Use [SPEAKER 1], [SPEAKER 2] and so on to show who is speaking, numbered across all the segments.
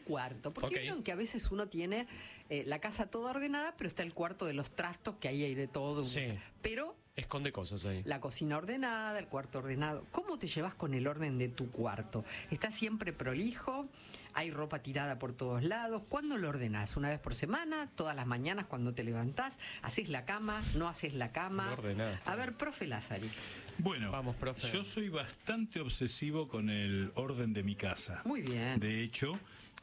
[SPEAKER 1] cuarto, porque vieron que a veces uno tiene la casa toda ordenada, pero está el cuarto de los trastos, que ahí hay de todo.
[SPEAKER 2] Sí.
[SPEAKER 1] Pero
[SPEAKER 2] esconde cosas ahí.
[SPEAKER 1] la cocina ordenada, el cuarto ordenado. ¿Cómo te llevas con el orden de tu cuarto? ¿Estás siempre prolijo? ¿Hay ropa tirada por todos lados? ¿Cuándo lo ordenás? ¿Una vez por semana? ¿Todas las mañanas cuando te levantás? ¿Haces la cama? ¿No haces la cama? A ver, profe Lázari.
[SPEAKER 3] Bueno,
[SPEAKER 2] vamos, profe.
[SPEAKER 3] Yo soy bastante obsesivo con el orden de mi casa.
[SPEAKER 1] Muy bien.
[SPEAKER 3] De hecho,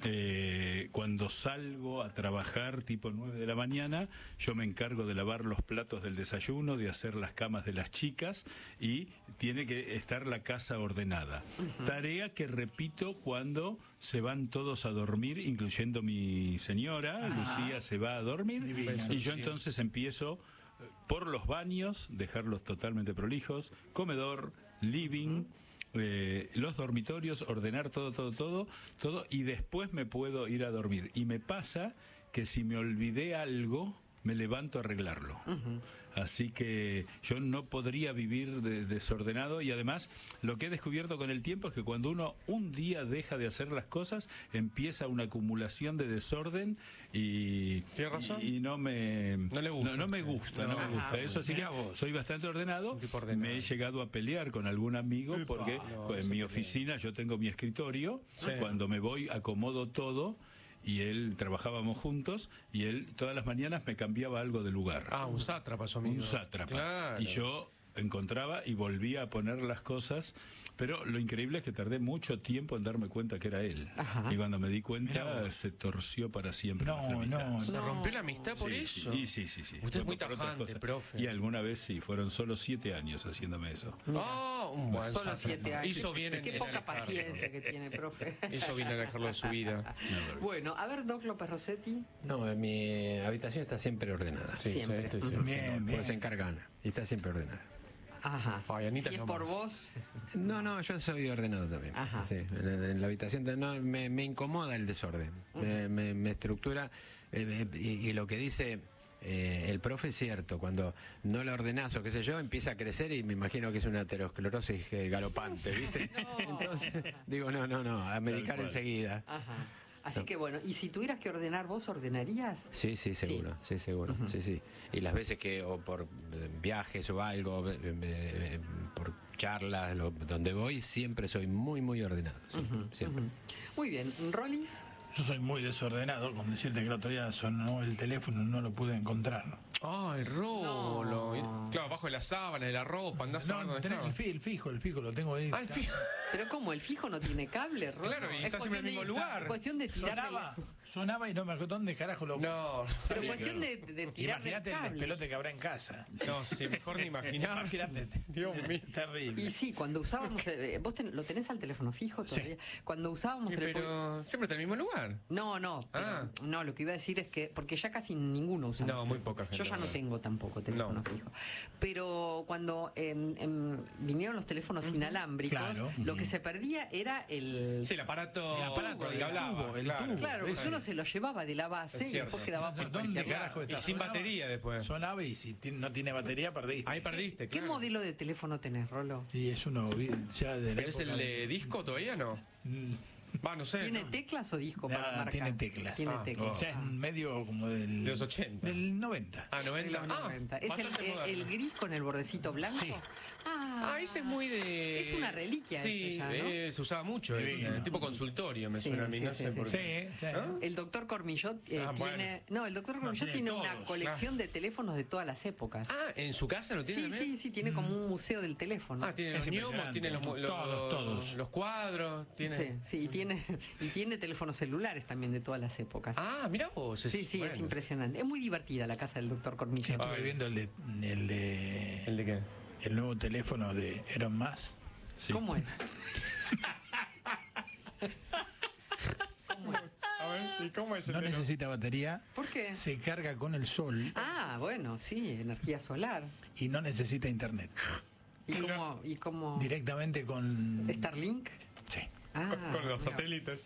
[SPEAKER 3] cuando salgo a trabajar tipo 9 de la mañana, yo me encargo de lavar los platos del desayuno, de hacer las camas de las chicas y tiene que estar la casa ordenada. Tarea que repito cuando se van todos a dormir, incluyendo mi señora. Lucía se va a dormir y yo entonces empiezo por los baños, dejarlos totalmente prolijos, comedor, living, los dormitorios, ordenar todo, y después me puedo ir a dormir. Y me pasa que si me olvidé algo, me levanto a arreglarlo. Así que yo no podría vivir desordenado, y además lo que he descubierto con el tiempo es que cuando uno un día deja de hacer las cosas, empieza una acumulación de desorden y no me gusta. Eso sí que soy bastante ordenado. Me he llegado a pelear con algún amigo porque en mi oficina yo tengo mi escritorio, cuando me voy acomodo todo. Y él, trabajábamos juntos, y él todas las mañanas me cambiaba algo de lugar.
[SPEAKER 2] Un sátrapa, su amigo.
[SPEAKER 3] Un sátrapa.
[SPEAKER 2] Claro.
[SPEAKER 3] Y yo encontraba y volvía a poner las cosas, pero lo increíble es que tardé mucho tiempo en darme cuenta que era él. Y cuando me di cuenta, se torció para siempre nuestra amistad.
[SPEAKER 2] ¿Se rompió la amistad por eso?
[SPEAKER 3] Sí.
[SPEAKER 2] Usted es muy tajante, profe.
[SPEAKER 3] Y alguna vez sí, fueron solo 7 años haciéndome eso.
[SPEAKER 2] Un buen
[SPEAKER 1] solo 7 años.
[SPEAKER 2] Hizo bien
[SPEAKER 1] Qué poca paciencia que tiene, profe.
[SPEAKER 2] Hizo bien en dejarlo de su vida.
[SPEAKER 1] Bueno, a ver, Doc López Rossetti.
[SPEAKER 4] No, mi habitación está siempre ordenada.
[SPEAKER 1] Siempre.
[SPEAKER 4] Pues se encarga Ana, y está siempre ordenada.
[SPEAKER 1] Ajá.
[SPEAKER 2] Ay, Anita,
[SPEAKER 1] si es por vos.
[SPEAKER 4] No, yo soy ordenado también.
[SPEAKER 1] Ajá.
[SPEAKER 4] Sí, en la habitación me incomoda el desorden. Me estructura. Y lo que dice el profe es cierto. Cuando no la ordenás o qué sé yo, empieza a crecer y me imagino que es una aterosclerosis galopante, ¿viste? Entonces digo, no, a medicar enseguida.
[SPEAKER 1] Ajá. Así que bueno, y si tuvieras que ordenar, ¿vos ordenarías?
[SPEAKER 4] Sí, seguro. Sí. Y las veces que, o por viajes o algo, por charlas, donde voy, siempre soy muy ordenado. Siempre.
[SPEAKER 1] Muy bien, ¿Rolis?
[SPEAKER 5] Yo soy muy desordenado, con decirte que el otro día sonó el teléfono y no lo pude encontrar.
[SPEAKER 2] El rolo. Claro, abajo de la sábana, de la ropa, andás a ver dónde está.
[SPEAKER 5] El fijo lo tengo ahí.
[SPEAKER 2] El fijo.
[SPEAKER 1] Pero ¿cómo? ¿El fijo no tiene cable, Rolo?
[SPEAKER 2] Claro, y está siempre en el mismo lugar.
[SPEAKER 1] Es cuestión de tirar.
[SPEAKER 5] Sonaba y no me acuerdo dónde carajo lo...
[SPEAKER 2] No.
[SPEAKER 1] Pero cuestión de tirar del
[SPEAKER 5] Imagínate el
[SPEAKER 1] cable.
[SPEAKER 5] despelote que habrá en casa.
[SPEAKER 2] No, sí, mejor ni imaginar.
[SPEAKER 5] Imagínate.
[SPEAKER 2] Dios mío.
[SPEAKER 5] Terrible.
[SPEAKER 1] Y sí, cuando usábamos... ¿Vos lo tenés al teléfono fijo todavía?
[SPEAKER 5] Sí.
[SPEAKER 1] Cuando usábamos teléfono...
[SPEAKER 2] Pero siempre está en el mismo lugar.
[SPEAKER 1] No, pero, no, lo que iba a decir es que... Porque ya casi ninguno usamos.
[SPEAKER 2] No, muy poca gente.
[SPEAKER 1] Yo ya no tengo tampoco teléfono fijo. Pero cuando vinieron los teléfonos inalámbricos, lo que se perdía era el...
[SPEAKER 2] Sí, el aparato
[SPEAKER 5] que
[SPEAKER 2] hablaba.
[SPEAKER 1] Claro, porque uno se lo llevaba de la base y después quedaba por
[SPEAKER 5] ¿Dónde
[SPEAKER 1] cualquier
[SPEAKER 5] carajo
[SPEAKER 1] lado.
[SPEAKER 5] está?
[SPEAKER 2] Y sin batería después.
[SPEAKER 5] Sonaba y si no tiene batería, perdiste.
[SPEAKER 2] Ahí perdiste,
[SPEAKER 1] ¿Qué
[SPEAKER 2] claro.
[SPEAKER 1] modelo de teléfono tenés, Rolo?
[SPEAKER 5] Y es uno ya de la
[SPEAKER 2] ¿Pero es el
[SPEAKER 5] época
[SPEAKER 2] de disco todavía no? No sé.
[SPEAKER 1] ¿Tiene teclas o disco para marcar?
[SPEAKER 5] Tiene teclas.
[SPEAKER 1] Tiene teclas.
[SPEAKER 5] Ya es medio como
[SPEAKER 2] De los 80.
[SPEAKER 5] Del 90.
[SPEAKER 2] 90.
[SPEAKER 1] De los 90. ¿Es el gris con el bordecito blanco?
[SPEAKER 5] Sí.
[SPEAKER 2] Ese es muy de...
[SPEAKER 1] Es una reliquia ese ya, ¿no?
[SPEAKER 2] Se usaba mucho ese, tipo consultorio, me suena a mí, no sé por qué.
[SPEAKER 5] Sí.
[SPEAKER 1] El doctor Cormillot tiene...
[SPEAKER 2] bueno.
[SPEAKER 1] No, el doctor Cormillot tiene una
[SPEAKER 5] todos,
[SPEAKER 1] colección de teléfonos de todas las épocas.
[SPEAKER 2] ¿En su casa lo tiene también?
[SPEAKER 1] Sí, tiene como un museo del teléfono.
[SPEAKER 2] Tiene los
[SPEAKER 5] Es
[SPEAKER 2] gnomos,
[SPEAKER 5] impresionante.
[SPEAKER 2] tiene
[SPEAKER 5] Todos.
[SPEAKER 2] los cuadros, tiene...
[SPEAKER 1] Sí, y tiene teléfonos celulares también de todas las épocas.
[SPEAKER 2] Mira vos.
[SPEAKER 1] Sí, es impresionante. Es muy divertida la casa del doctor Cormillot.
[SPEAKER 5] Estuve viendo el de
[SPEAKER 2] ¿El de qué?
[SPEAKER 5] el nuevo teléfono de Elon Musk.
[SPEAKER 3] Sí.
[SPEAKER 1] ¿Cómo es? ¿Cómo es?
[SPEAKER 2] A ver, ¿y cómo es el
[SPEAKER 5] No
[SPEAKER 2] de los-
[SPEAKER 5] necesita batería.
[SPEAKER 1] ¿Por qué?
[SPEAKER 5] Se carga con el sol
[SPEAKER 1] Bueno, sí, energía solar.
[SPEAKER 5] y no necesita internet.
[SPEAKER 1] ¿Y cómo?
[SPEAKER 5] Directamente con...
[SPEAKER 1] ¿Starlink?
[SPEAKER 5] Sí.
[SPEAKER 2] Con los
[SPEAKER 1] mira.
[SPEAKER 2] satélites.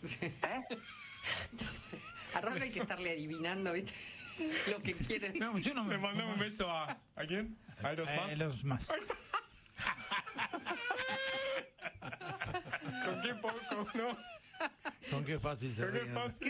[SPEAKER 1] A Rolo hay que estarle adivinando, ¿viste? Lo que quiere.
[SPEAKER 5] No, yo no me...
[SPEAKER 2] Le mandamos un beso a quién? A los más.
[SPEAKER 5] Los más.
[SPEAKER 2] ¿Con qué poco, no?
[SPEAKER 5] Con qué fácil se
[SPEAKER 2] ¿Con qué
[SPEAKER 5] ríen.
[SPEAKER 2] fácil?